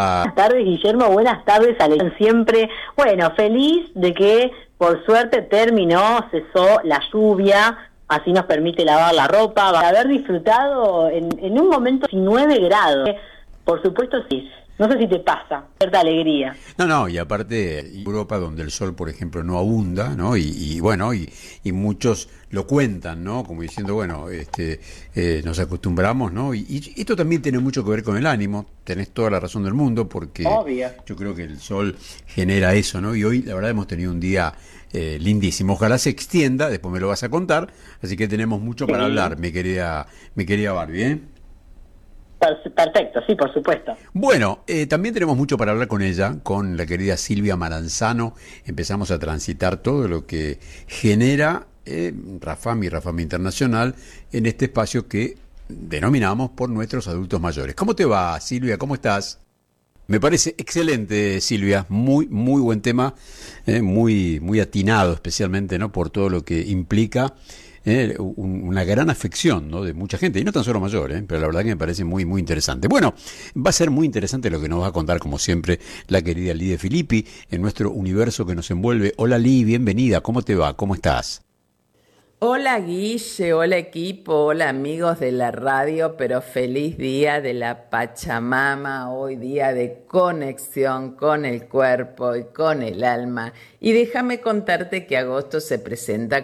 Buenas tardes, Guillermo, buenas tardes, Alejandro. Siempre, bueno, feliz de que por suerte cesó la lluvia, así nos permite lavar la ropa, haber disfrutado en un momento 19 grados. Por supuesto, sí. No sé si te pasa, cierta alegría. No, y aparte Europa donde el sol, por ejemplo, no abunda, ¿no? Y muchos lo cuentan, ¿no? Como diciendo, bueno, nos acostumbramos, ¿no? Y esto también tiene mucho que ver con el ánimo, tenés toda la razón del mundo, porque Obvio. yo creo que el sol genera eso, ¿no? Y hoy, la verdad, hemos tenido un día lindísimo. Ojalá se extienda, después me lo vas a contar, así que tenemos mucho para Sí. hablar, mi querida Barbie, ¿eh? Perfecto, sí, por supuesto. Bueno, también tenemos mucho para hablar con ella, con la querida Silvia Maranzano. Empezamos a transitar todo lo que genera Rafami Internacional en este espacio que denominamos por nuestros adultos mayores. ¿Cómo te va, Silvia? ¿Cómo estás? Me parece excelente, Silvia. Muy buen tema, muy atinado, especialmente, ¿no? Por todo lo que implica una gran afección, ¿no? De mucha gente, y no tan solo mayor, pero la verdad que me parece muy interesante. Bueno, va a ser muy interesante lo que nos va a contar, como siempre, la querida Li de Filippi en nuestro universo que nos envuelve. Hola, Li, bienvenida. ¿Cómo te va? ¿Cómo estás? Hola Guille, hola equipo, hola amigos de la radio, pero feliz día de la Pachamama, hoy día de conexión con el cuerpo y con el alma. Y déjame contarte que agosto se presenta